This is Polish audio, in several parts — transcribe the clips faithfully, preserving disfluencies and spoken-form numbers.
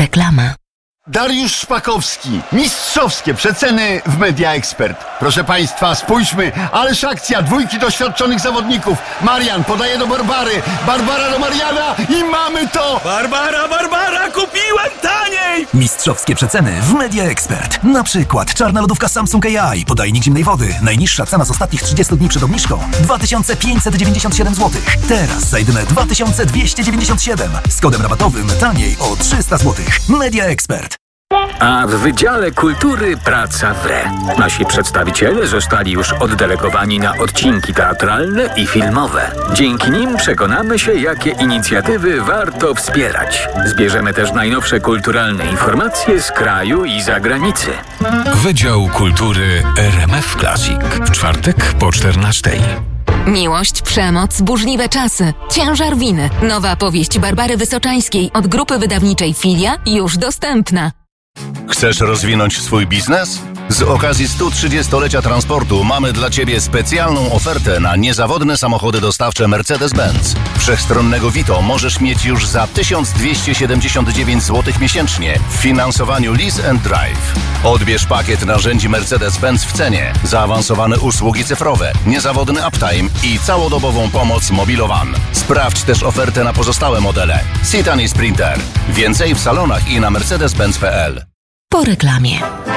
Reklama. Dariusz Szpakowski. Mistrzowskie przeceny w Media Expert. Proszę Państwa, spójrzmy, ależ akcja, dwójki doświadczonych zawodników. Marian podaje do Barbary, Barbara do Mariana i mamy to! Barbara, Barbara, kupiłem taniej! Mistrzowskie przeceny w Media Expert. Na przykład czarna lodówka Samsung A I, podajnik zimnej wody. Najniższa cena z ostatnich trzydziestu dni przed obniżką dwa tysiące pięćset dziewięćdziesiąt siedem złotych. Teraz za jedyne dwa tysiące dwieście dziewięćdziesiąt siedem. Z kodem rabatowym taniej o trzysta złotych. Media Expert. A w Wydziale Kultury praca wre. Nasi przedstawiciele zostali już oddelegowani na odcinki teatralne i filmowe. Dzięki nim przekonamy się, jakie inicjatywy warto wspierać. Zbierzemy też najnowsze kulturalne informacje z kraju i zagranicy. Wydział Kultury R M F Classic. W czwartek po czternastej. Miłość, przemoc, burzliwe czasy, ciężar winy. Nowa powieść Barbary Wysoczańskiej od grupy wydawniczej Filia już dostępna. Chcesz rozwinąć swój biznes? Z okazji stu trzydziestolecia transportu mamy dla Ciebie specjalną ofertę na niezawodne samochody dostawcze Mercedes-Benz. Wszechstronnego Vito możesz mieć już za tysiąc dwieście siedemdziesiąt dziewięć złotych miesięcznie w finansowaniu Lease and Drive. Odbierz pakiet narzędzi Mercedes-Benz w cenie, zaawansowane usługi cyfrowe, niezawodny uptime i całodobową pomoc Mobilowan. Sprawdź też ofertę na pozostałe modele. Citan i Sprinter. Więcej w salonach i na mercedes benz kropka p l. Po reklamie.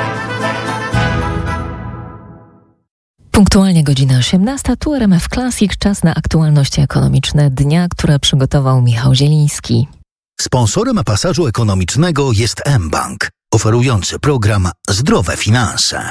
Punktualnie godzina osiemnasta, tu R M F Classic, czas na aktualności ekonomiczne dnia, które przygotował Michał Zieliński. Sponsorem pasażu ekonomicznego jest mBank, oferujący program Zdrowe Finanse.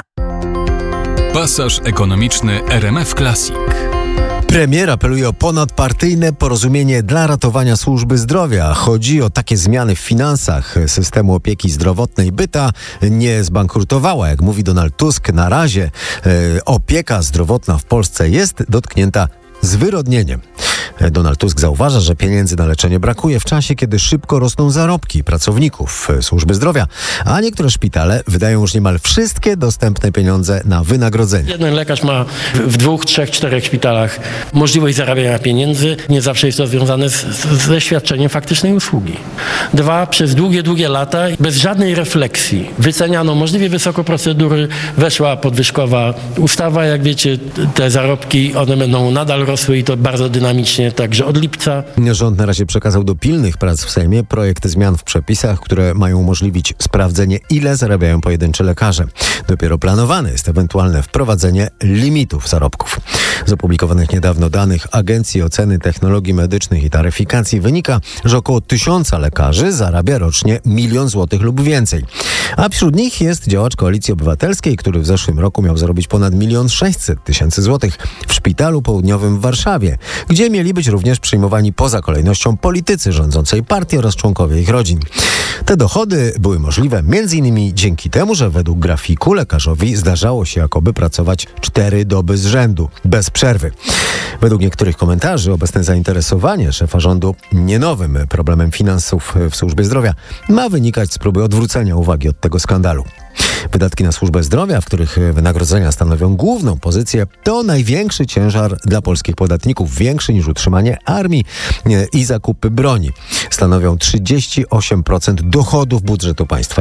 Pasaż ekonomiczny R M F Classic. Premier apeluje o ponadpartyjne porozumienie dla ratowania służby zdrowia. Chodzi o takie zmiany w finansach systemu opieki zdrowotnej, by ta nie zbankrutowała. Jak mówi Donald Tusk, na razie e, opieka zdrowotna w Polsce jest dotknięta zwyrodnieniem. Donald Tusk zauważa, że pieniędzy na leczenie brakuje w czasie, kiedy szybko rosną zarobki pracowników służby zdrowia, a niektóre szpitale wydają już niemal wszystkie dostępne pieniądze na wynagrodzenie. Jeden lekarz ma w dwóch, trzech, czterech szpitalach możliwość zarabiania pieniędzy. Nie zawsze jest to związane z, ze świadczeniem faktycznej usługi. Dwa, przez długie, długie lata, bez żadnej refleksji, wyceniano możliwie wysoko procedury, weszła podwyżkowa ustawa. Jak wiecie, te zarobki, one będą nadal rosły i to bardzo dynamicznie. Także od lipca. Rząd na razie przekazał do pilnych prac w Sejmie projekt zmian w przepisach, które mają umożliwić sprawdzenie, ile zarabiają pojedynczy lekarze. Dopiero planowane jest ewentualne wprowadzenie limitów zarobków. Z opublikowanych niedawno danych Agencji Oceny Technologii Medycznych i Taryfikacji wynika, że około tysiąca lekarzy zarabia rocznie milion złotych lub więcej. A wśród nich jest działacz Koalicji Obywatelskiej, który w zeszłym roku miał zarobić ponad milion sześćset tysięcy złotych w Szpitalu Południowym w Warszawie, gdzie mieli być również przyjmowani poza kolejnością politycy rządzącej partii oraz członkowie ich rodzin. Te dochody były możliwe m.in. dzięki temu, że według grafiku lekarzowi zdarzało się jakoby pracować cztery doby z rzędu, bez przerwy. Według niektórych komentarzy obecne zainteresowanie szefa rządu nie nowym problemem finansów w służbie zdrowia ma wynikać z próby odwrócenia uwagi od tego skandalu. Wydatki na służbę zdrowia, w których wynagrodzenia stanowią główną pozycję, to największy ciężar dla polskich podatników, większy niż utrzymanie armii i zakupy broni. Stanowią trzydzieści osiem procent dochodów budżetu państwa.